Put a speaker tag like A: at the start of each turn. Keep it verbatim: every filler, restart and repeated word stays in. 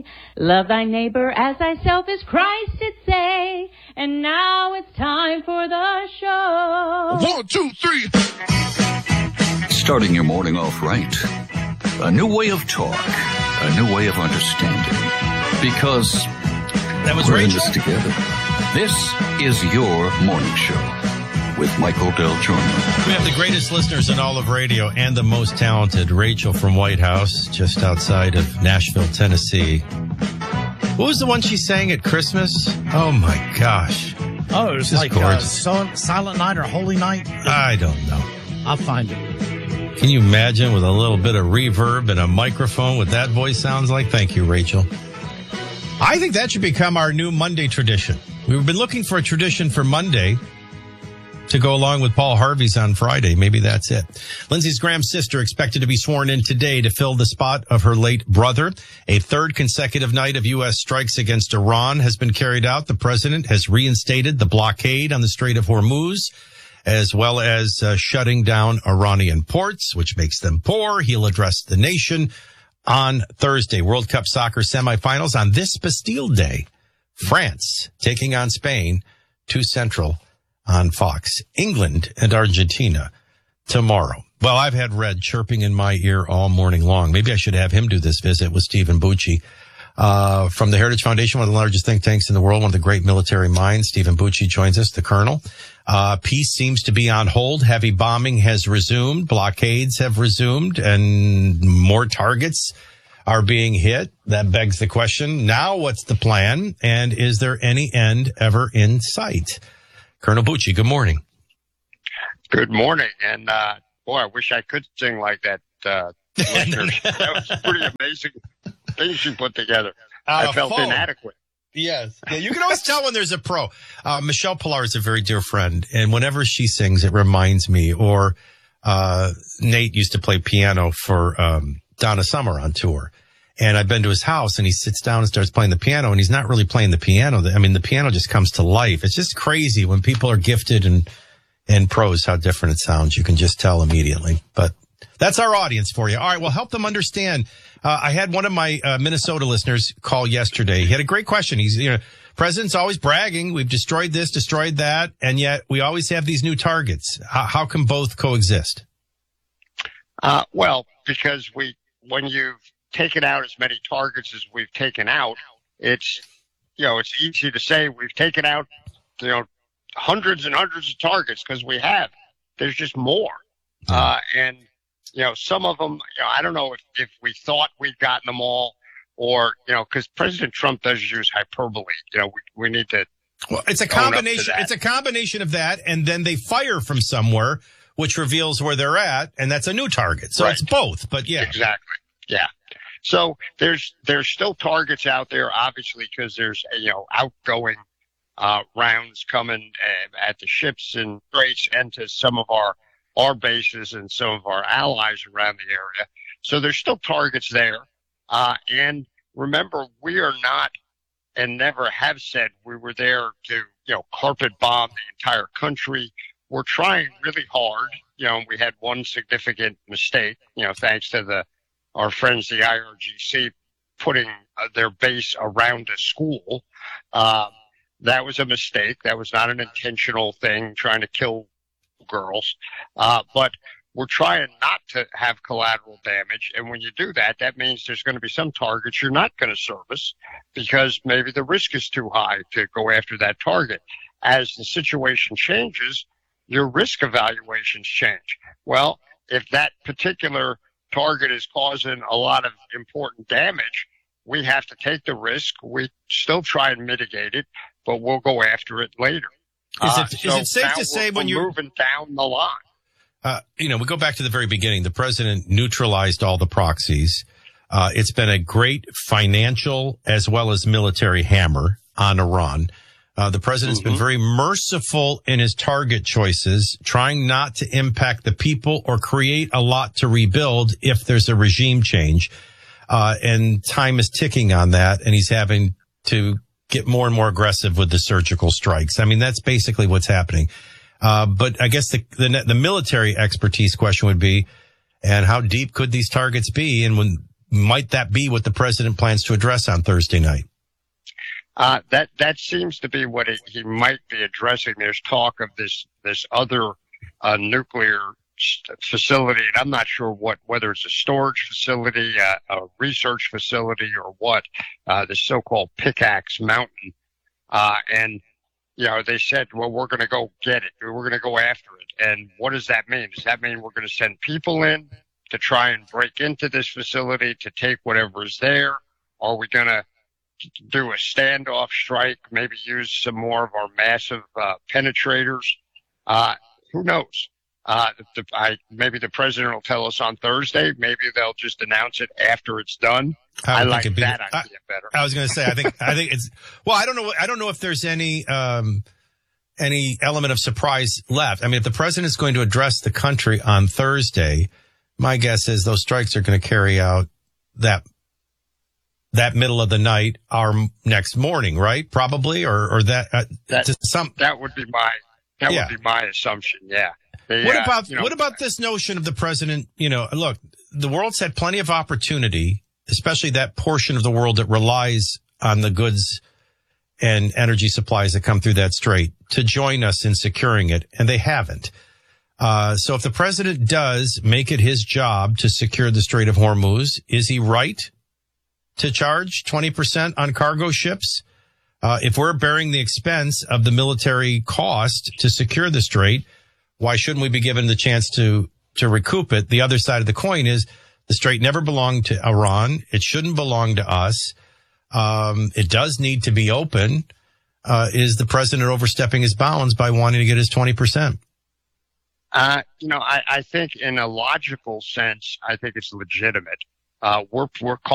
A: Love thy neighbor as thyself, as Christ did say. And now it's time for the show.
B: One, two, three. Starting your morning off right. A new way of talk. A new way of understanding. Because
C: that was
B: we're
C: Rachel.
B: in this together. This is your morning show with Michael Del Giorno.
C: We have the greatest listeners in all of radio and the most talented, Rachel from White House, just outside of Nashville, Tennessee. What was the one she sang at Christmas? Oh, my gosh.
D: Oh, it was
C: This is
D: like uh,
C: gorgeous.
D: so, Silent Night or Holy Night?
C: I don't know.
D: I'll find it.
C: Can you imagine with a little bit of reverb and a microphone what that voice sounds like? Thank you, Rachel. I think that should become our new Monday tradition. We've been looking for a tradition for Monday to go along with Paul Harvey's on Friday. Maybe that's it. Lindsey Graham's sister expected to be sworn in today to fill the spot of her late brother. A third consecutive night of U S strikes against Iran has been carried out. The president has reinstated the blockade on the Strait of Hormuz, as well as uh, shutting down Iranian ports, which makes them poor. He'll address the nation on Thursday. World Cup soccer semifinals on this Bastille Day. France taking on Spain, two Central on Fox. England and Argentina tomorrow. Well, I've had Red chirping in my ear all morning long. Maybe I should have him do this visit with Stephen Bucci uh, from the Heritage Foundation, one of the largest think tanks in the world, one of the great military minds. Stephen Bucci joins us, the colonel. Uh, peace seems to be on hold. Heavy bombing has resumed. Blockades have resumed, and more targets are being hit. That begs the question, now what's the plan, and is there any end ever in sight? Colonel Bucci, good morning.
E: Good morning. And, uh, boy, I wish I could sing like that. Uh, that was pretty amazing things you put together.
C: Uh,
E: I felt
C: phone.
E: inadequate.
C: Yes. Yeah, you can always tell when there's a pro. Uh, Michelle Pillar is a very dear friend, and whenever she sings, it reminds me, or uh, Nate used to play piano for um, Donna Summer on tour. And I've been to his house, and he sits down and starts playing the piano, and he's not really playing the piano. I mean, the piano just comes to life. It's just crazy when people are gifted and, and pros, how different it sounds. You can just tell immediately. But that's our audience for you. All right, well, help them understand. Uh, I had one of my uh, Minnesota listeners call yesterday. He had a great question. He's, you know, President's always bragging. We've destroyed this, destroyed that, and yet we always have these new targets. How, how can both coexist?
E: Uh, well, because we, when you've taken out as many targets as we've taken out, it's, you know, it's easy to say we've taken out, you know, hundreds and hundreds of targets because we have. There's just more. Uh, and, you know, some of them, you know, I don't know if, if we thought we'd gotten them all or, you know, because President Trump does use hyperbole. You know, we, we need to.
C: Well, it's a combination. It's a combination of that. And then they fire from somewhere, which reveals where they're at. And that's a new target. So
E: Right.
C: it's both. But yeah.
E: Exactly. Yeah. So there's, there's still targets out there, obviously, because there's, you know, outgoing, uh, rounds coming uh, at the ships and straits and to some of our, our bases and some of our allies around the area. So there's still targets there. Uh, and remember, we are not and never have said we were there to, you know, carpet bomb the entire country. We're trying really hard. You know, we had one significant mistake, you know, thanks to the, our friends, the I R G C, putting uh, their base around a school. Uh, that was a mistake. That was not an intentional thing, trying to kill girls. Uh, but we're trying not to have collateral damage. And when you do that, that means there's going to be some targets you're not going to service because maybe the risk is too high to go after that target. As the situation changes, your risk evaluations change. Well, if that particular target is causing a lot of important damage, we have to take the risk. We still try and mitigate it, but we'll go after it later.
C: Is it,
E: Uh,
C: is
E: so
C: it safe
E: now
C: to say
E: we're,
C: when
E: we're
C: you're
E: moving down the line?
C: Uh, you know, we go back to the very beginning. The president neutralized all the proxies. Uh, it's been a great financial as well as military hammer on Iran. Uh, the president's mm-hmm. been very merciful in his target choices, trying not to impact the people or create a lot to rebuild if there's a regime change. Uh, and time is ticking on that, and he's having to get more and more aggressive with the surgical strikes. I mean, that's basically what's happening. Uh, but I guess the, the the military expertise question would be, and how deep could these targets be? And when might that be what the president plans to address on Thursday night?
E: Uh, that that seems to be what it, he might be addressing. There's talk of this this other uh, nuclear facility, and I'm not sure what whether it's a storage facility, uh, a research facility, or what. Uh, the so-called Pickaxe Mountain, uh, and you know they said, well, we're going to go get it. We're going to go after it. And what does that mean? Does that mean we're going to send people in to try and break into this facility to take whatever is there? Are we going to do a standoff strike, maybe use some more of our massive uh, penetrators? Uh, who knows? Uh, the, I, maybe the president will tell us on Thursday. Maybe they'll just announce it after it's done. I, I like that
C: I,
E: idea better.
C: I was going to say, I think, I think it's, well, I don't know. I don't know if there's any, um, any element of surprise left. I mean, if the president is going to address the country on Thursday, my guess is those strikes are going to carry out that that middle of the night, our next morning, right? Probably, or or that uh,
E: that,
C: to some
E: that would be my that
C: yeah.
E: would be my assumption. Yeah. The,
C: what
E: uh,
C: about
E: you know,
C: what about this notion of the president? You know, look, the world's had plenty of opportunity, especially that portion of the world that relies on the goods and energy supplies that come through that strait, to join us in securing it, and they haven't. Uh, so if the president does make it his job to secure the Strait of Hormuz, is he right to charge twenty percent on cargo ships? Uh, if we're bearing the expense of the military cost to secure the strait, why shouldn't we be given the chance to, to recoup it? The other side of the coin is the strait never belonged to Iran. It shouldn't belong to us. Um, it does need to be open. Uh, is the president overstepping his bounds by wanting to get his twenty percent?
E: Uh, you know, I, I think in a logical sense, I think it's legitimate. Uh, we're, we're